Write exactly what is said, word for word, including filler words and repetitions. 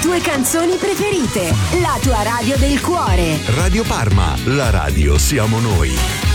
tue canzoni preferite. La tua radio del cuore. Radio Parma, la radio siamo noi.